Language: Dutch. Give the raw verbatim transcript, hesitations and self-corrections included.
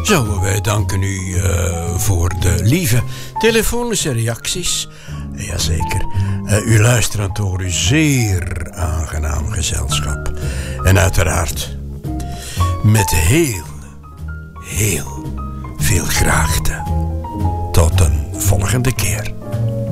Zo, wij danken u uh, voor de lieve telefonische reacties. Jazeker. Uh, u luisterend door uw zeer aangenaam gezelschap. En uiteraard met heel, heel veel graagte. Tot een volgende keer.